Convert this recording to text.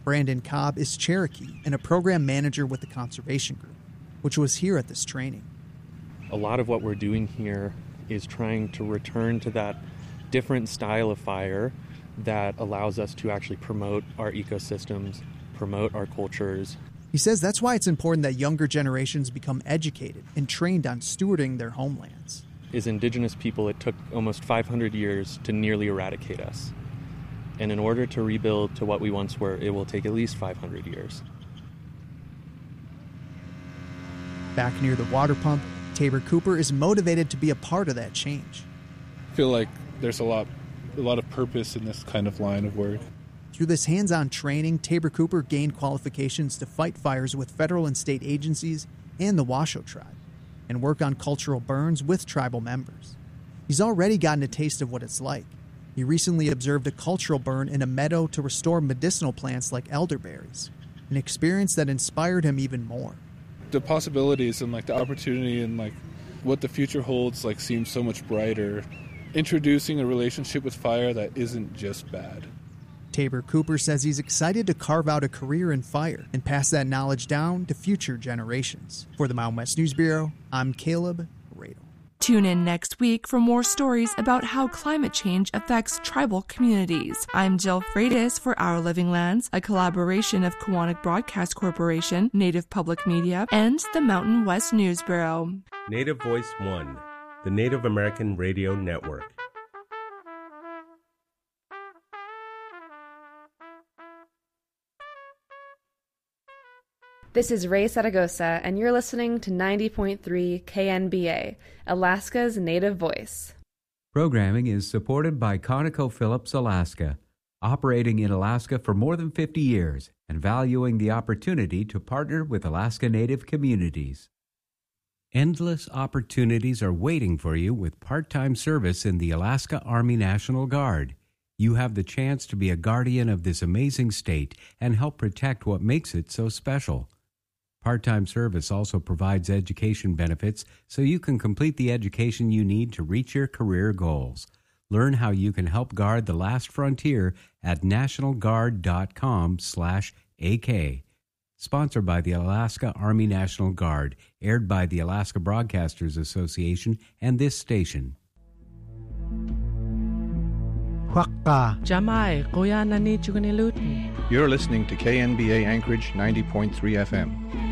Brandon Cobb is Cherokee and a program manager with the Conservation Group, which was here at this training. A lot of what we're doing here is trying to return to that different style of fire that allows us to actually promote our ecosystems, promote our cultures. He says that's why it's important that younger generations become educated and trained on stewarding their homelands. As indigenous people, it took almost 500 years to nearly eradicate us. And in order to rebuild to what we once were, it will take at least 500 years. Back near the water pump, Tabor Cooper is motivated to be a part of that change. I feel like there's a lot of purpose in this kind of line of work. Through this hands-on training, Tabor Cooper gained qualifications to fight fires with federal and state agencies and the Washoe tribe, and work on cultural burns with tribal members. He's already gotten a taste of what it's like. He recently observed a cultural burn in a meadow to restore medicinal plants like elderberries, an experience that inspired him even more. The possibilities and the opportunity and what the future holds seems so much brighter. Introducing a relationship with fire that isn't just bad. Tabor Cooper says he's excited to carve out a career in fire and pass that knowledge down to future generations. For the Mountain West News Bureau, I'm Caleb Radel. Tune in next week for more stories about how climate change affects tribal communities. I'm Jill Freitas for Our Living Lands, a collaboration of Kiwanis Broadcast Corporation, Native Public Media, and the Mountain West News Bureau. Native Voice One, the Native American Radio Network. This is Ray Saragosa, and you're listening to 90.3 KNBA, Alaska's Native Voice. Programming is supported by ConocoPhillips Alaska, operating in Alaska for more than 50 years and valuing the opportunity to partner with Alaska Native communities. Endless opportunities are waiting for you with part-time service in the Alaska Army National Guard. You have the chance to be a guardian of this amazing state and help protect what makes it so special. Part-time service also provides education benefits so you can complete the education you need to reach your career goals. Learn how you can help guard the last frontier at nationalguard.com/AK. Sponsored by the Alaska Army National Guard, aired by the Alaska Broadcasters Association and this station. You're listening to KNBA Anchorage 90.3 FM.